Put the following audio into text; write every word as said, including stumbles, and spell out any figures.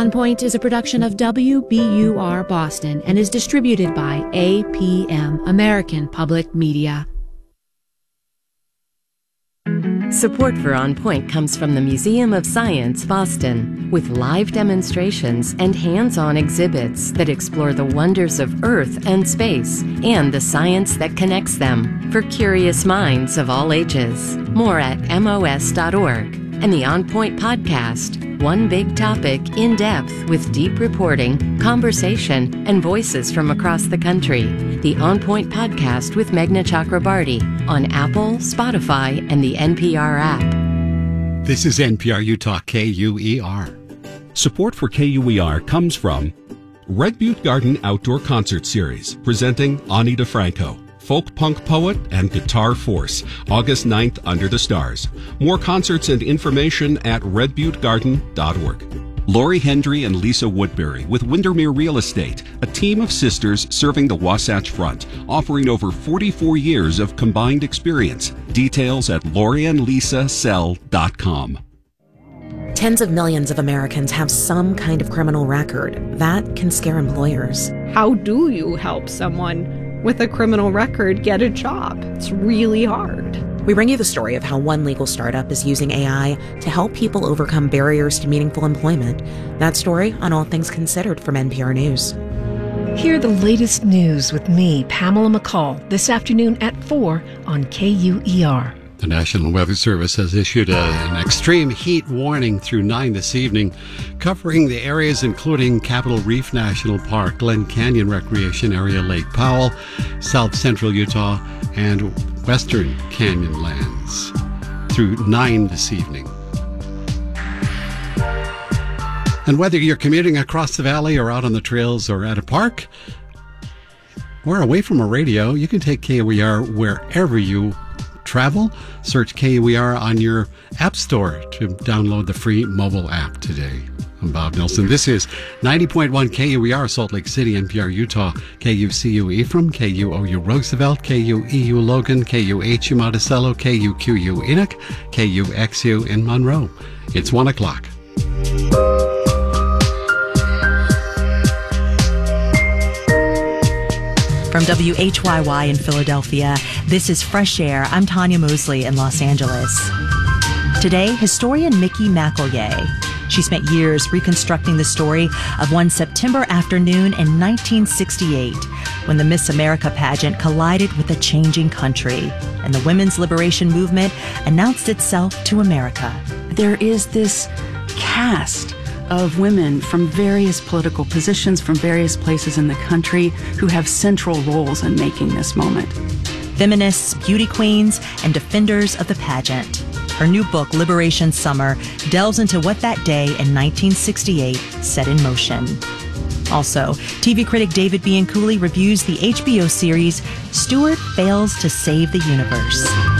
On Point is a production of W B U R Boston and is distributed by A P M, American Public Media. Support for On Point comes from the Museum of Science, Boston, with live demonstrations and hands-on exhibits that explore the wonders of Earth and space and the science that connects them for curious minds of all ages. More at M O S dot org. And the On Point podcast, one big topic in depth with deep reporting, conversation, and voices from across the country. The On Point podcast with Meghna Chakrabarty on Apple, Spotify, and the N P R app. This is N P R Utah K U E R. Support for K U E R comes from Red Butte Garden Outdoor Concert Series, presenting Ani DeFranco, folk punk poet and guitar force, August ninth under the stars. More concerts and information at red butte garden dot org. Lori Hendry and Lisa Woodbury with Windermere Real Estate, a team of sisters serving the Wasatch Front, offering over forty-four years of combined experience. Details at lori and lisa sell dot com. Tens of millions of Americans have some kind of criminal record. That can scare employers. How do you help someone with a criminal record get a job? It's really hard. We bring you the story of how one legal startup is using A I to help people overcome barriers to meaningful employment. That story on All Things Considered from N P R News. Hear the latest news with me, Pamela McCall, this afternoon at four on K U E R. The National Weather Service has issued a, an extreme heat warning through nine this evening, covering the areas including Capitol Reef National Park, Glen Canyon Recreation Area, Lake Powell, South Central Utah, and Western Canyonlands through nine this evening. And whether you're commuting across the valley or out on the trails or at a park or away from a radio, you can take K U E R wherever you travel. Search K U E R on your app store to download the free mobile app today. I'm Bob Nelson. This is ninety point one K U E R Salt Lake City, N P R Utah, K U C U Ephraim, K U O U Roosevelt, K U E U Logan, K U H U Monticello, K U Q U Enoch, K U X U in Monroe. It's one o'clock. From W H Y Y in Philadelphia, this is Fresh Air. I'm Tanya Mosley in Los Angeles. Today, historian Mickey McElroy. She spent years reconstructing the story of one September afternoon in nineteen sixty-eight, when the Miss America pageant collided with a changing country, and the women's liberation movement announced itself to America. There is this cast of women from various political positions, from various places in the country, who have central roles in making this moment. Feminists, beauty queens, and defenders of the pageant. Her new book, Liberation Summer, delves into what that day in nineteen sixty-eight set in motion. Also, T V critic David Bianculli reviews the H B O series Stewart Fails to Save the Universe.